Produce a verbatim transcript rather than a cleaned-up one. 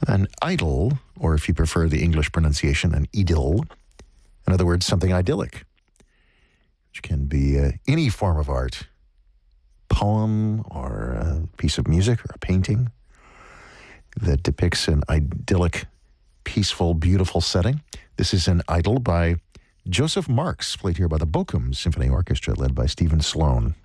An idyll, or if you prefer the English pronunciation, an idyll. In other words, something idyllic, which can be uh, any form of art, poem or a piece of music or a painting that depicts an idyllic, peaceful, beautiful setting. This is an idyll by Joseph Marx, played here by the Bochum Symphony Orchestra, led by Stephen Sloan.